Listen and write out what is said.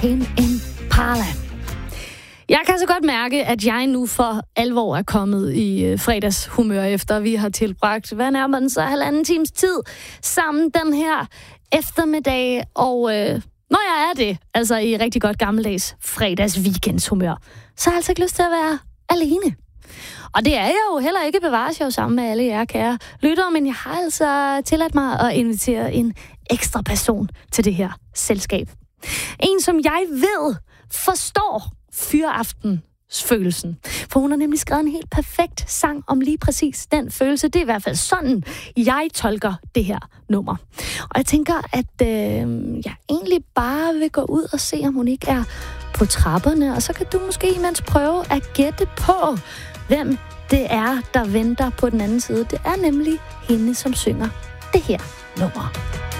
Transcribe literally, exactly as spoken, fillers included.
Tame Impala. Jeg kan så godt mærke, at jeg nu for alvor er kommet i øh, fredagshumør, efter vi har tilbragt, hvad nærmer den så, halvanden times tid sammen den her eftermiddag. Og øh, når jeg er det, altså i rigtig godt gammeldags fredags-weekendshumør, så har jeg altså ikke lyst til at være alene. Og det er jeg jo heller ikke, bevares jeg jo sammen med alle jer kære lyttere, men jeg har altså tilladt mig at invitere en ekstra person til det her selskab. En, som jeg ved forstår fyraftensfølelsen. For hun har nemlig skrevet en helt perfekt sang om lige præcis den følelse. Det er i hvert fald sådan, jeg tolker det her nummer. Og jeg tænker, at øh, jeg egentlig bare vil gå ud og se, om hun ikke er på trapperne. Og så kan du måske imens prøve at gætte på, hvem det er, der venter på den anden side. Det er nemlig hende, som synger det her nummer.